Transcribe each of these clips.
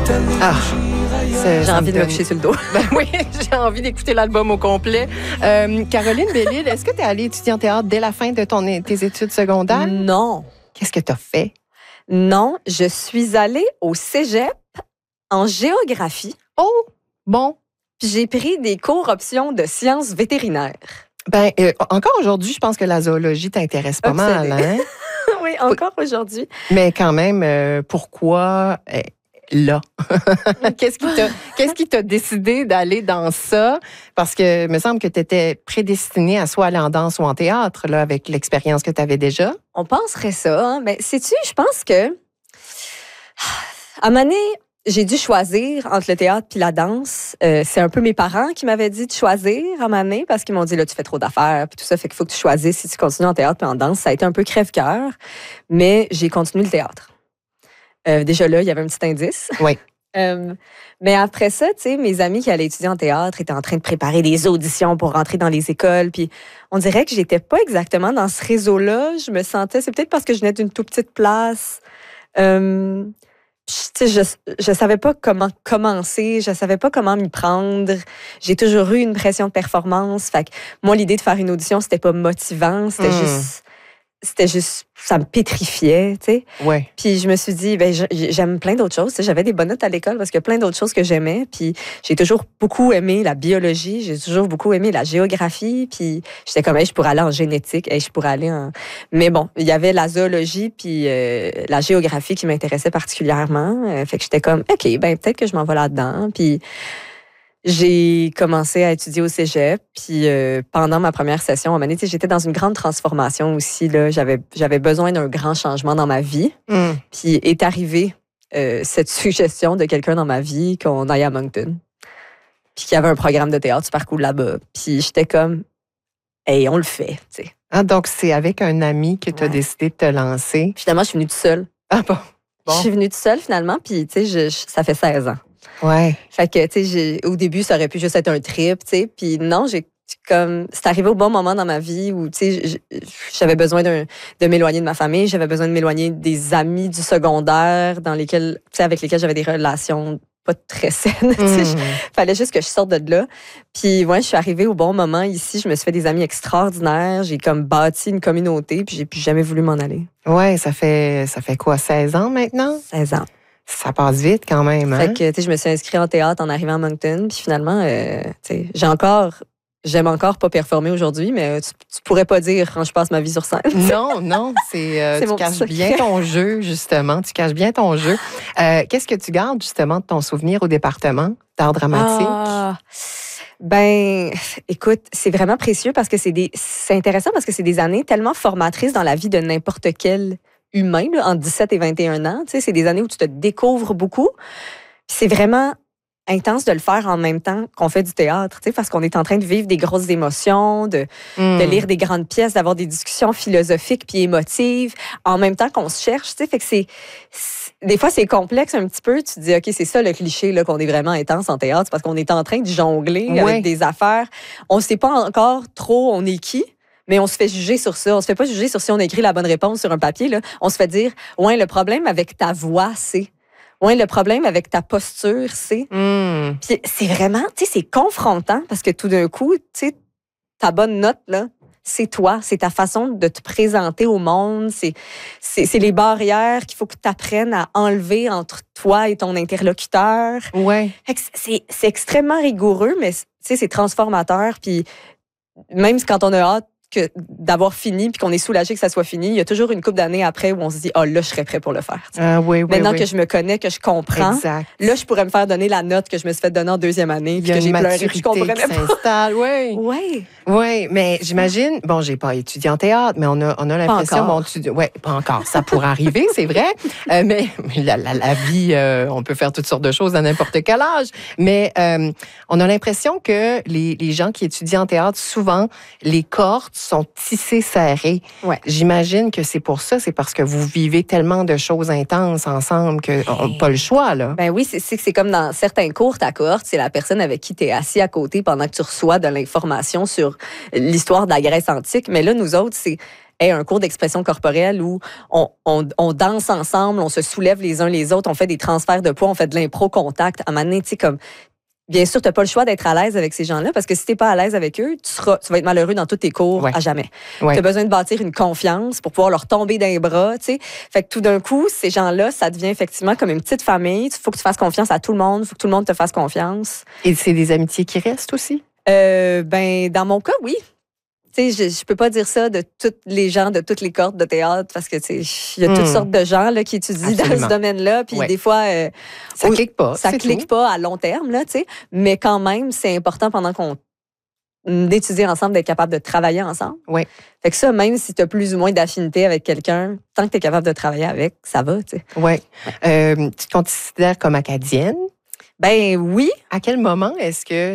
Ah, J'ai envie de me coucher sur le dos. Ben oui, j'ai envie d'écouter l'album au complet. Caroline Bellil, est-ce que tu es allée étudier en théâtre dès la fin de tes études secondaires? Non. Qu'est-ce que tu as fait? Non, je suis allée au cégep en géographie. Oh, bon. Puis j'ai pris des cours options de sciences vétérinaires. Ben, encore aujourd'hui, je pense que la zoologie t'intéresse pas mal, hein? Oui, encore aujourd'hui. Mais quand même, pourquoi là? Qu'est-ce qui t'a décidé d'aller dans ça? Parce que il me semble que tu étais prédestinée à soit aller en danse ou en théâtre, là, avec l'expérience que tu avais déjà. On penserait ça, hein? Mais sais-tu, je pense que à un moment donné, j'ai dû choisir entre le théâtre puis la danse. C'est un peu mes parents qui m'avaient dit de choisir à un moment donné parce qu'ils m'ont dit, là, tu fais trop d'affaires puis tout ça, fait qu'il faut que tu choisisses si tu continues en théâtre puis en danse. Ça a été un peu crève-cœur, mais j'ai continué le théâtre. Déjà là, il y avait un petit indice. Oui. Mais après ça, tu sais, mes amis qui allaient étudier en théâtre étaient en train de préparer des auditions pour rentrer dans les écoles. Puis on dirait que j'étais pas exactement dans ce réseau-là. Je me sentais, c'est peut-être parce que je venais d'une toute petite place. Tu sais, je savais pas comment commencer, je savais pas comment m'y prendre. J'ai toujours eu une pression de performance. Fait que moi, l'idée de faire une audition, c'était pas motivant, c'était juste, ça me pétrifiait, tu sais. Ouais. Puis je me suis dit, ben j'aime plein d'autres choses. Tu sais, j'avais des bonnes notes à l'école parce qu'il y a plein d'autres choses que j'aimais. Puis j'ai toujours beaucoup aimé la biologie, j'ai toujours beaucoup aimé la géographie. Puis j'étais comme, hey, je pourrais aller en génétique, hey, je pourrais aller en... Mais bon, il y avait la zoologie puis la géographie qui m'intéressait particulièrement. Fait que j'étais comme, OK, ben peut-être que je m'en vais là-dedans. Puis j'ai commencé à étudier au cégep, puis pendant ma première session, à un moment donné, j'étais dans une grande transformation aussi. Là, j'avais besoin d'un grand changement dans ma vie. Puis est arrivée cette suggestion de quelqu'un dans ma vie qu'on aille à Moncton, puis qu'il y avait un programme de théâtre super cool là-bas. Puis j'étais comme, hey, on le fait, tu sais. Ah, donc c'est avec un ami que tu as décidé de te lancer. Finalement, je suis venue toute seule. Ah bon? Je suis venue toute seule finalement, puis tu sais, ça fait 16 ans. Ouais. Fait que, tu sais, au début, ça aurait pu juste être un trip, tu sais. Puis non, c'est arrivé au bon moment dans ma vie où, tu sais, j'avais besoin de m'éloigner de ma famille, j'avais besoin de m'éloigner des amis du secondaire avec lesquels j'avais des relations pas très saines. Fallait juste que je sorte de là. Puis, ouais, je suis arrivée au bon moment ici. Je me suis fait des amis extraordinaires. J'ai comme bâti une communauté, puis j'ai plus jamais voulu m'en aller. Ouais, ça fait quoi, 16 ans maintenant? 16 ans. Ça passe vite quand même, hein? Fait que, tu sais, je me suis inscrite en théâtre en arrivant à Moncton. Puis finalement, tu sais, j'aime encore pas performer aujourd'hui, mais tu pourrais pas dire quand je passe ma vie sur scène. Non, c'est tu caches bien ton jeu, justement. Tu caches bien ton jeu. Qu'est-ce que tu gardes, justement, de ton souvenir au département d'art dramatique? Ben, écoute, c'est vraiment précieux parce que c'est intéressant parce que c'est des années tellement formatrices dans la vie de n'importe quel humain, là, entre 17 et 21 ans. Tu sais, c'est des années où tu te découvres beaucoup. Puis c'est vraiment intense de le faire en même temps qu'on fait du théâtre, tu sais, parce qu'on est en train de vivre des grosses émotions, de lire des grandes pièces, d'avoir des discussions philosophiques puis émotives, en même temps qu'on se cherche, tu sais. Fait que des fois, c'est complexe un petit peu. Tu te dis, OK, c'est ça le cliché, là, qu'on est vraiment intense en théâtre, c'est parce qu'on est en train de jongler avec des affaires. On ne sait pas encore trop on est qui. Mais on se fait juger sur ça. On se fait pas juger sur si on a écrit la bonne réponse sur un papier, là. On se fait dire, ouais, le problème avec ta voix, c'est. Ouais, le problème avec ta posture, c'est. Puis c'est vraiment, tu sais, c'est confrontant parce que tout d'un coup, tu sais, ta bonne note, là, c'est toi. C'est ta façon de te présenter au monde. C'est les barrières qu'il faut que tu apprennes à enlever entre toi et ton interlocuteur. Ouais. C'est extrêmement rigoureux, mais, tu sais, c'est transformateur. Puis même quand on a hâte d'avoir fini puis qu'on est soulagé que ça soit fini, il y a toujours une couple d'années après où on se dit là je serais prêt pour le faire. Maintenant que je me connais, que je comprends, là je pourrais me faire donner la note que je me suis fait donner en deuxième année puis que j'ai pleuré puis je comprenais pas. Oui, mais j'imagine, bon, j'ai pas étudié en théâtre, mais on a l'impression, pas encore, ça pourrait arriver, c'est vrai, mais la vie, on peut faire toutes sortes de choses à n'importe quel âge, mais on a l'impression que les gens qui étudient en théâtre, souvent, les cohortes sont tissées serrées. Ouais. J'imagine que c'est pour ça, c'est parce que vous vivez tellement de choses intenses ensemble qu'on n'a pas le choix, là. Ben oui, c'est comme dans certains cours, ta cohorte, c'est la personne avec qui tu es assis à côté pendant que tu reçois de l'information sur l'histoire de la Grèce antique. Mais là, nous autres, c'est ait un cours d'expression corporelle où on danse ensemble, on se soulève les uns les autres, on fait des transferts de poids, on fait de l'impro-contact. À un moment donné, tu sais, comme... Bien sûr, tu n'as pas le choix d'être à l'aise avec ces gens-là parce que si tu n'es pas à l'aise avec eux, tu vas être malheureux dans tous tes cours à jamais. Tu as besoin de bâtir une confiance pour pouvoir leur tomber dans les bras. Tu sais. Fait que tout d'un coup, ces gens-là, ça devient effectivement comme une petite famille. Il faut que tu fasses confiance à tout le monde. Il faut que tout le monde te fasse confiance. Et c'est des amitiés qui restent aussi? Dans mon cas, oui. Tu sais, je peux pas dire ça de tous les gens de toutes les cohortes de théâtre parce que il y a toutes sortes de gens là, qui étudient dans ce domaine-là. Puis des fois, ça clique pas. Ça clique pas à long terme, là, tu sais. Mais quand même, c'est important pendant qu'on d'étudier ensemble, d'être capable de travailler ensemble. Oui. Fait que ça, même si tu as plus ou moins d'affinité avec quelqu'un, tant que tu es capable de travailler avec, ça va, tu sais. Oui. Tu te considères comme acadienne? Ben oui. À quel moment est-ce que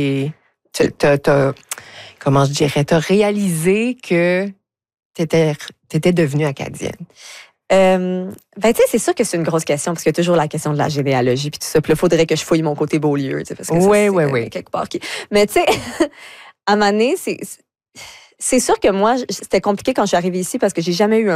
comment je dirais, t'as réalisé que t'étais devenue acadienne? Tu sais, c'est sûr que c'est une grosse question parce qu'il y a toujours la question de la généalogie puis tout ça. Puis là, il faudrait que je fouille mon côté Beaulieu, tu sais, parce que oui. Quelque part. Mais tu sais, à un moment donné, c'est sûr que moi, c'était compliqué quand je suis arrivée ici parce que j'ai jamais eu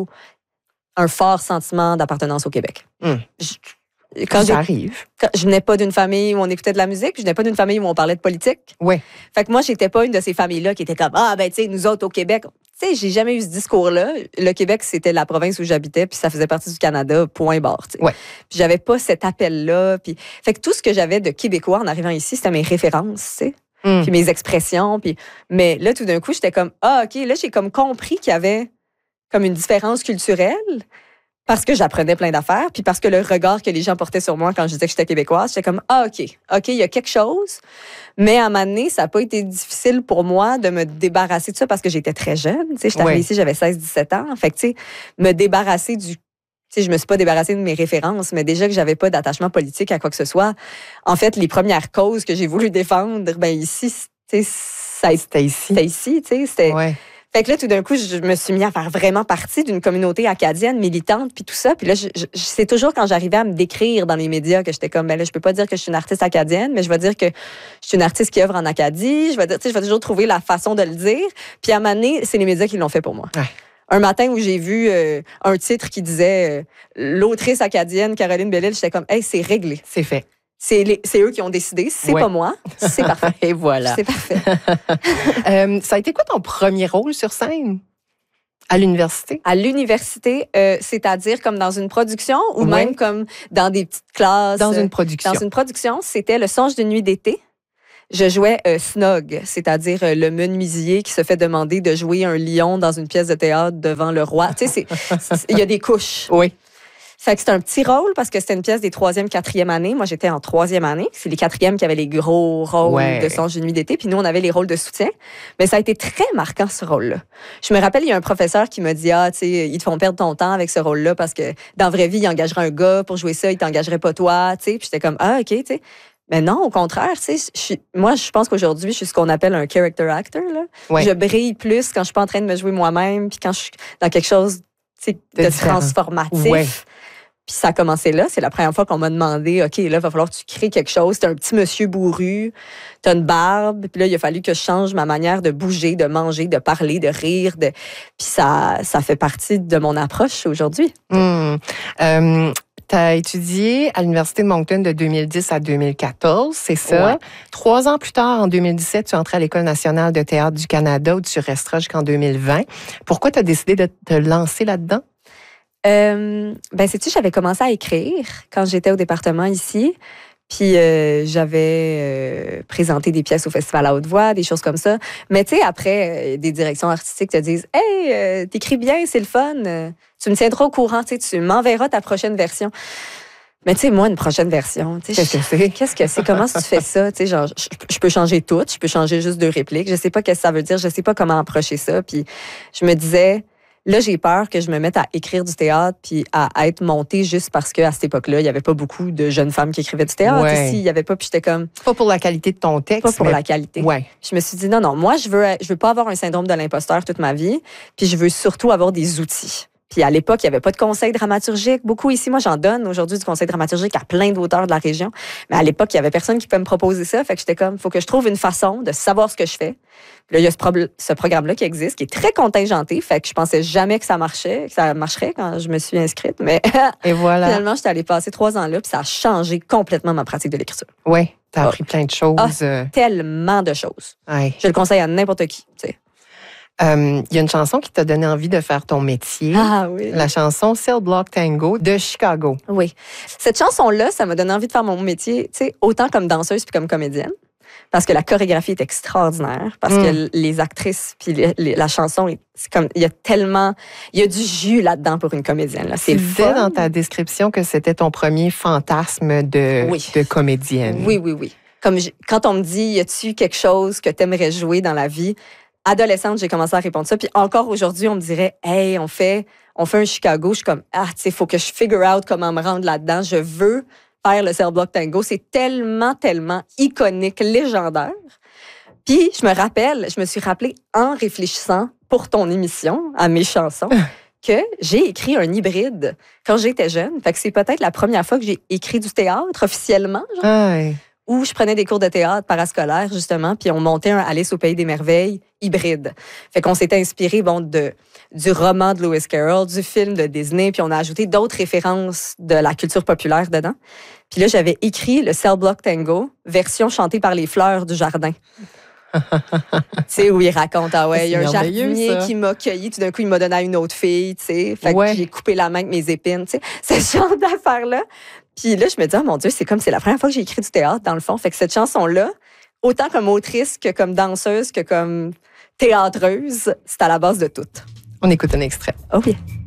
un fort sentiment d'appartenance au Québec. Quand j'arrive. Je venais pas d'une famille où on écoutait de la musique, je venais pas d'une famille où on parlait de politique. Oui. Fait que moi, j'étais pas une de ces familles-là qui étaient comme tu sais, nous autres au Québec. Tu sais, j'ai jamais eu ce discours-là. Le Québec, c'était la province où j'habitais, puis ça faisait partie du Canada, point barre. Tu sais. Ouais. Puis j'avais pas cet appel-là. Puis fait que tout ce que j'avais de québécois en arrivant ici, c'était mes références, tu sais. Puis mes expressions. Mais là, tout d'un coup, j'étais comme OK, là, j'ai comme compris qu'il y avait comme une différence culturelle. Parce que j'apprenais plein d'affaires, puis parce que le regard que les gens portaient sur moi quand je disais que j'étais québécoise, j'étais comme OK, il y a quelque chose. Mais à un moment donné, ça n'a pas été difficile pour moi de me débarrasser de ça parce que j'étais très jeune. Tu sais, j'étais arrivée ici, j'avais 16-17 ans. Fait que, tu sais, me débarrasser tu sais, je me suis pas débarrassée de mes références, mais déjà que j'avais pas d'attachement politique à quoi que ce soit. En fait, les premières causes que j'ai voulu défendre, ben ici, tu sais, c'était ici, tu sais, c'était... Ouais. Fait que là, tout d'un coup, je me suis mis à faire vraiment partie d'une communauté acadienne, militante, puis tout ça. Puis là, c'est toujours quand j'arrivais à me décrire dans les médias que j'étais comme, ben là, je peux pas dire que je suis une artiste acadienne, mais je vais dire que je suis une artiste qui œuvre en Acadie. Je vais dire, tu sais, je vais toujours trouver la façon de le dire. Puis à un moment donné, c'est les médias qui l'ont fait pour moi. Ouais. Un matin où j'ai vu un titre qui disait l'autrice acadienne Caroline Bellil, j'étais comme, hey, c'est réglé. C'est fait. C'est eux qui ont décidé. C'est pas moi. C'est parfait. Et voilà. C'est parfait. Ça a été quoi ton premier rôle sur scène? À l'université? À l'université, c'est-à-dire comme dans une production ou même comme dans des petites classes? Dans une production. Dans une production, c'était Le songe d'une nuit d'été. Je jouais Snog, c'est-à-dire le menuisier qui se fait demander de jouer un lion dans une pièce de théâtre devant le roi. Tu sais, il y a des couches. Oui. Fait que c'était un petit rôle parce que c'était une pièce des 3e, 4e années. Moi, j'étais en 3e année. C'est les 4e qui avaient les gros rôles de Songe d'une nuit d'été. Puis nous, on avait les rôles de soutien. Mais ça a été très marquant, ce rôle-là. Je me rappelle, il y a un professeur qui m'a dit, tu sais, ils te font perdre ton temps avec ce rôle-là parce que dans la vraie vie, il engagerait un gars pour jouer ça, il t'engagerait pas toi, tu sais. Puis j'étais comme, OK, tu sais. Mais non, au contraire, tu sais, moi, je pense qu'aujourd'hui, je suis ce qu'on appelle un character actor, là. Ouais. Je brille plus quand je suis pas en train de me jouer moi-même puis quand je suis dans quelque chose, tu sais, de transformatif. Ouais. Puis ça a commencé là. C'est la première fois qu'on m'a demandé, OK, là, il va falloir que tu crées quelque chose. T'es un petit monsieur bourru, t'as une barbe. Puis là, il a fallu que je change ma manière de bouger, de manger, de parler, de rire. Puis ça fait partie de mon approche aujourd'hui. Tu as étudié à l'Université de Moncton de 2010 à 2014, c'est ça? Ouais. 3 ans plus tard, en 2017, tu es entré à l'École nationale de théâtre du Canada où tu resteras jusqu'en 2020. Pourquoi tu as décidé de te lancer là-dedans? Sais-tu, j'avais commencé à écrire quand j'étais au département ici. Puis j'avais présenté des pièces au Festival à Haute-Voix, des choses comme ça. Mais tu sais, après, des directions artistiques te disent « Hey, t'écris bien, c'est le fun. Tu me tiendras au courant, tu m'enverras ta prochaine version. » Mais tu sais, moi, une prochaine version, tu sais, qu'est-ce que c'est? Comment tu fais ça? Tu sais, genre, je peux changer tout, je peux changer juste 2 répliques. Je sais pas qu'est-ce que ça veut dire, je sais pas comment approcher ça. Puis je me disais... Là, j'ai peur que je me mette à écrire du théâtre puis à être montée juste parce qu'à cette époque-là, il n'y avait pas beaucoup de jeunes femmes qui écrivaient du théâtre ici. Il n'y avait pas, puis j'étais comme... Pas pour la qualité de ton texte. Pas pour la qualité. Ouais. Je me suis dit, non, moi, je veux pas avoir un syndrome de l'imposteur toute ma vie, puis je veux surtout avoir des outils. Puis à l'époque, il n'y avait pas de conseil dramaturgique. Beaucoup ici, moi, j'en donne aujourd'hui du conseil dramaturgique à plein d'auteurs de la région. Mais à l'époque, il n'y avait personne qui pouvait me proposer ça. Fait que j'étais comme, il faut que je trouve une façon de savoir ce que je fais. Puis là, il y a ce programme-là qui existe, qui est très contingenté. Fait que je pensais jamais que ça marcherait quand je me suis inscrite. Mais et voilà. Finalement, j'étais allée passer 3 ans là, puis ça a changé complètement ma pratique de l'écriture. Oui, tu as appris plein de choses. Tellement de choses. Ouais. Je le conseille à n'importe qui, tu sais. Il y a une chanson qui t'a donné envie de faire ton métier. Ah oui. La chanson Cell Block Tango de Chicago. Oui. Cette chanson-là, ça m'a donné envie de faire mon métier, tu sais, autant comme danseuse puis comme comédienne. Parce que la chorégraphie est extraordinaire. Parce que les actrices puis la chanson, c'est comme, il y a du jus là-dedans pour une comédienne. Là. Tu disais dans ta description que c'était ton premier fantasme de comédienne. Oui. Comme quand on me dit, y a-tu quelque chose que tu aimerais jouer dans la vie? Adolescente, j'ai commencé à répondre ça. Puis encore aujourd'hui, on me dirait, hey, on fait un Chicago. Je suis comme, tu sais, il faut que je figure out comment me rendre là-dedans. Je veux faire le Cell Block Tango. C'est tellement, tellement iconique, légendaire. Puis, je me suis rappelé en réfléchissant pour ton émission, à mes chansons, que j'ai écrit un hybride quand j'étais jeune. Fait que c'est peut-être la première fois que j'ai écrit du théâtre officiellement, genre. Où je prenais des cours de théâtre parascolaires, justement, puis on montait un Alice au Pays des Merveilles hybride. Fait qu'on s'était inspiré, du roman de Lewis Carroll, du film de Disney, puis on a ajouté d'autres références de la culture populaire dedans. Puis là, j'avais écrit le Cell Block Tango, version chantée par les fleurs du jardin. Tu sais, où il raconte, il y a un jardinier qui m'a cueilli, tout d'un coup, il m'a donné à une autre fille, tu sais. Fait que j'ai coupé la main avec mes épines, tu sais. Ce genre d'affaires-là. Puis là, je me dis, oh mon Dieu, c'est la première fois que j'ai écrit du théâtre, dans le fond. Fait que cette chanson-là, autant comme autrice que comme danseuse, que comme théâtreuse, c'est à la base de tout. On écoute un extrait. OK.